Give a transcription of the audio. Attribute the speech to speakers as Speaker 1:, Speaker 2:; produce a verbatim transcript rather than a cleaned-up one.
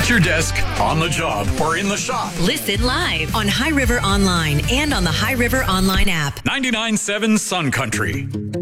Speaker 1: your desk, on the job, or in the shop.
Speaker 2: Listen live on High River Online and on the High River Online app.
Speaker 1: ninety-nine point seven Sun Country.